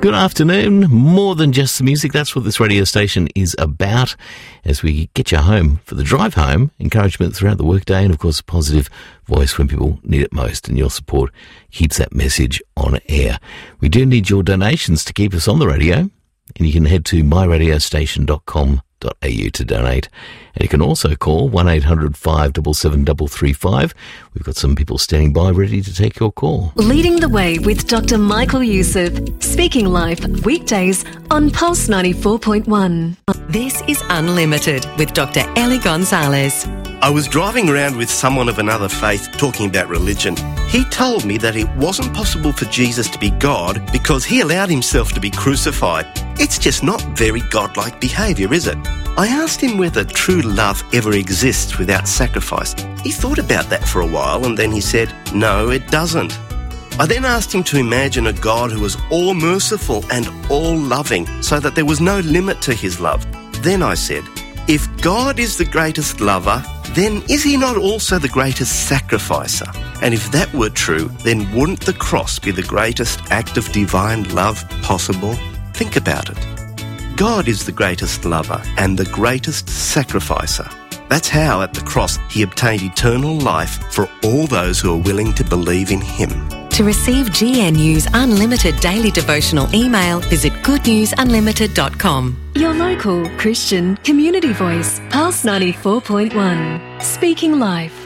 Good afternoon. More than just the music, that's what this radio station is about as we get you home for the drive home, encouragement throughout the workday, and of course a positive voice when people need it most, and your support keeps that message on air. We do need your donations to keep us on the radio, and you can head to myradiostation.com.au to donate. And you can also call 1800 577 335. We've got some people standing by ready to take your call. Leading the way with Dr. Michael Youssef, Speaking Life, weekdays on Pulse 94.1. This is Unlimited with Dr. Ellie Gonzalez. I was driving around with someone of another faith talking about religion. He told me that it wasn't possible for Jesus to be God because he allowed himself to be crucified. It's just not very godlike behaviour, is it? I asked him whether true love ever exists without sacrifice. He thought about that for a while and then he said, no, it doesn't. I then asked him to imagine a God who was all merciful and all loving so that there was no limit to his love. Then I said, if God is the greatest lover, then is he not also the greatest sacrificer? And if that were true, then wouldn't the cross be the greatest act of divine love possible? Think about it. God is the greatest lover and the greatest sacrificer. That's how at the cross he obtained eternal life for all those who are willing to believe in him. To receive GNU's Unlimited Daily Devotional email, visit goodnewsunlimited.com. Your local Christian community voice, Pulse 94.1. Speaking Life.